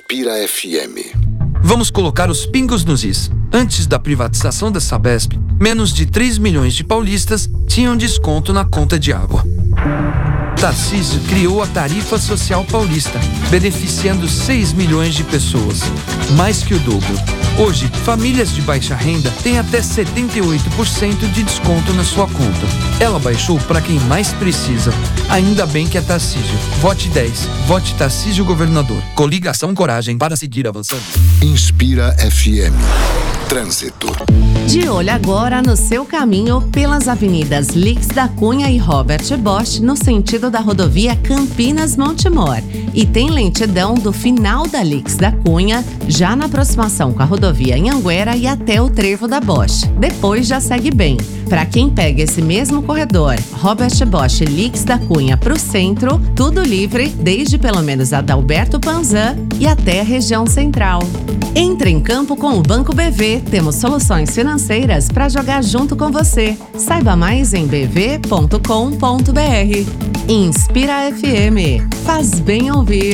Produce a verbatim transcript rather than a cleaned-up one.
Inspira F M. Vamos colocar os pingos nos is. Antes da privatização da Sabesp, menos de três milhões de paulistas tinham desconto na conta de água. Tarcísio criou a Tarifa Social Paulista, beneficiando seis milhões de pessoas, mais que o dobro. Hoje, famílias de baixa renda têm até setenta e oito por cento de desconto na sua conta. Ela baixou para quem mais precisa. Ainda bem que é Tarcísio. Vote dez. Vote Tarcísio Governador. Coligação Coragem para seguir avançando. Inspira F M. Trânsito. De olho agora no seu caminho pelas avenidas Lix da Cunha e Robert Bosch, no sentido da rodovia Campinas-Montemor. E tem lentidão do final da Lix da Cunha, já na aproximação com a rodovia Anhanguera e até o trevo da Bosch. Depois já segue bem. Para quem pega esse mesmo corredor, Robert Bosch e Lix da Cunha para o centro, tudo livre, desde pelo menos Adalberto Panzan e até a região central. Entre em campo com o Banco B V. Temos soluções financeiras para jogar junto com você. Saiba mais em b v ponto com ponto b r. Inspira F M. Faz bem ouvir.